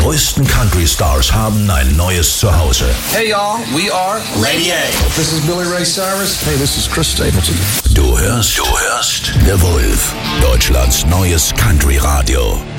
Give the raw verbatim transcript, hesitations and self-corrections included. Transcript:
größten Country-Stars haben ein neues Zuhause. Hey y'all, we are Lady A. This is Billy Ray Cyrus. Hey, this is Chris Stapleton. Du hörst, du hörst The Wolf, Deutschlands neues Country-Radio.